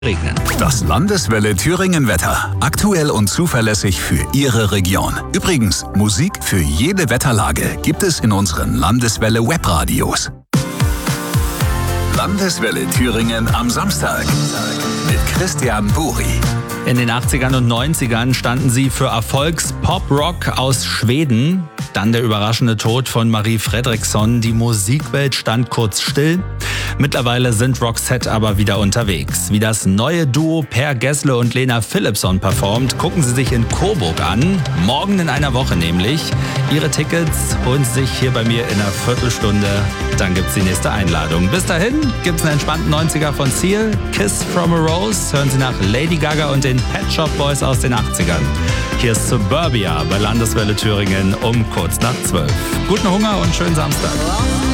regnen. Das Landeswelle Thüringen Wetter. Aktuell und zuverlässig für Ihre Region. Übrigens, Musik für jede Wetterlage gibt es in unseren Landeswelle Webradios. Landeswelle Thüringen am Samstag mit Christian Buri. In den 80ern und 90ern standen sie für Erfolgs-Pop-Rock aus Schweden. Dann der überraschende Tod von Marie Fredriksson. Die Musikwelt stand kurz still. Mittlerweile sind Roxette aber wieder unterwegs. Wie das neue Duo Per Gessle und Lena Philipsson performt, gucken Sie sich in Coburg an. Morgen in einer Woche nämlich. Ihre Tickets holen Sie sich hier bei mir in einer Viertelstunde. Dann gibt's die nächste Einladung. Bis dahin gibt's einen entspannten 90er von Seal. Kiss from a Rose. Hören Sie nach Lady Gaga und den Pet Shop Boys aus den 80ern. Hier ist Suburbia bei Landeswelle Thüringen um kurz nach 12. Guten Hunger und schönen Samstag.